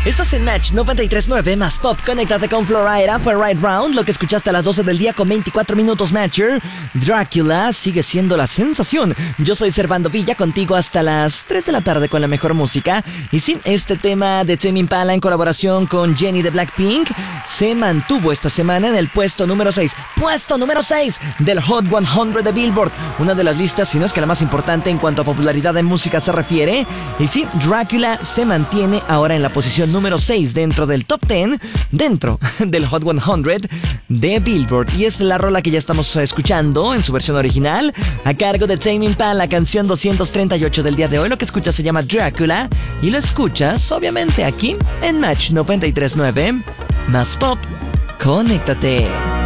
Estás en Match 93.9 más Pop. Conéctate con Florida. Fue Right Round, lo que escuchaste a las 12 del día con 24 minutos. Matcher. Drácula sigue siendo la sensación. Yo soy Servando Villa, contigo hasta las 3 de la tarde con la mejor música. Y sí, este tema de Tame Impala en colaboración con Jennie de Blackpink se mantuvo esta semana en el puesto número 6. Puesto número 6 del Hot 100 de Billboard. Una de las listas, si no es que la más importante en cuanto a popularidad en música se refiere. Y sí, Drácula se mantiene ahora en la posición número 6 dentro del top 10, dentro del Hot 100 de Billboard. Y es la rola que ya estamos escuchando en su versión original, a cargo de Tame Impala, la canción 238 del día de hoy. Lo que escuchas se llama Drácula y lo escuchas obviamente aquí en Match 93.9 más Pop. Conéctate.